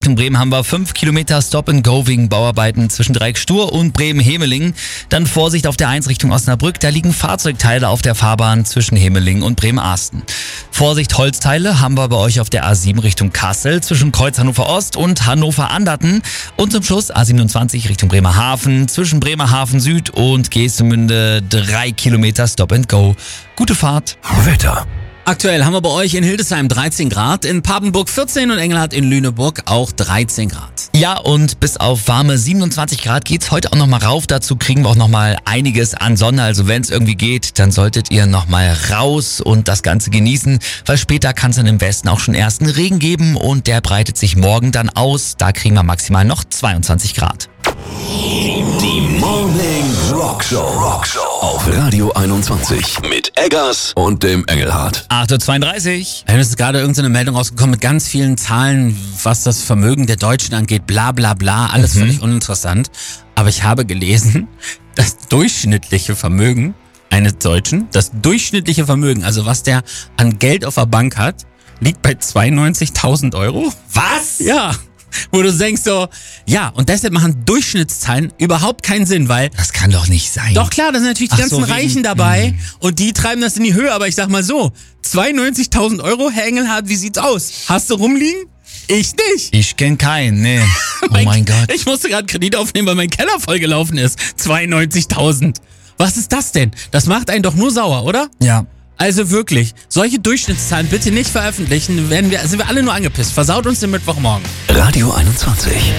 Richtung Bremen haben wir 5 Kilometer Stop-and-Go wegen Bauarbeiten zwischen Dreieck-Stur und Bremen-Hemelingen. Dann Vorsicht auf der 1 Richtung Osnabrück, da liegen Fahrzeugteile auf der Fahrbahn zwischen Hemelingen und Bremen-Arsten. Vorsicht Holzteile haben wir bei euch auf der A7 Richtung Kassel zwischen Kreuz Hannover Ost und Hannover Anderten. Und zum Schluss A27 Richtung Bremerhaven zwischen Bremerhaven Süd und Geestemünde 3 Kilometer Stop-and-Go. Gute Fahrt. Wetter. Aktuell haben wir bei euch in Hildesheim 13 Grad, in Papenburg 14 und Engelhardt in Lüneburg auch 13 Grad. Ja, und bis auf warme 27 Grad geht's heute auch nochmal rauf. Dazu kriegen wir auch nochmal einiges an Sonne. Also wenn es irgendwie geht, dann solltet ihr nochmal raus und das Ganze genießen, weil später kann es dann im Westen auch schon ersten Regen geben und der breitet sich morgen dann aus. Da kriegen wir maximal noch 22 Grad. Die Morning Rockshow auf Radio 21 mit Eggers und dem Engelhardt. 8.32 Uhr. Es ist gerade irgendeine Meldung rausgekommen mit ganz vielen Zahlen, was das Vermögen der Deutschen angeht, bla bla bla, alles völlig uninteressant. Aber ich habe gelesen, das durchschnittliche Vermögen eines Deutschen, also was der an Geld auf der Bank hat, liegt bei 92.000 Euro. Was? Ja. Wo du denkst so, ja, und deshalb machen Durchschnittszahlen überhaupt keinen Sinn, weil... Das kann doch nicht sein. Doch klar, da sind natürlich die ganzen Reichen dabei und die treiben das in die Höhe, aber ich sag mal so, 92.000 Euro, Herr Engelhardt, wie sieht's aus? Hast du rumliegen? Ich nicht. Ich kenn keinen, nee. Oh mein Gott. Ich musste gerade Kredit aufnehmen, weil mein Keller vollgelaufen ist. 92.000. Was ist das denn? Das macht einen doch nur sauer, oder? Ja. Also wirklich, solche Durchschnittszahlen bitte nicht veröffentlichen, sind wir alle nur angepisst. Versaut uns den Mittwochmorgen. Radio 21.